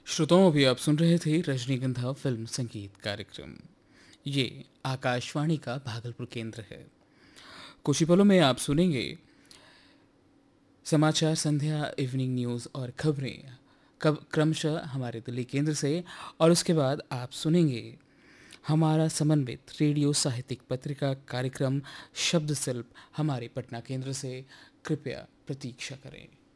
श्रोताओं, अभी आप सुन रहे थे रजनीगंधा फिल्म संगीत कार्यक्रम। ये आकाशवाणी का भागलपुर केंद्र है। कुछ ही पलों में आप सुनेंगे समाचार संध्या, इवनिंग न्यूज़ और खबरें कब क्रमशः हमारे दिल्ली केंद्र से। और उसके बाद आप सुनेंगे हमारा समन्वित रेडियो साहित्यिक पत्रिका कार्यक्रम शब्द शिल्प हमारे पटना केंद्र से। कृपया प्रतीक्षा करें।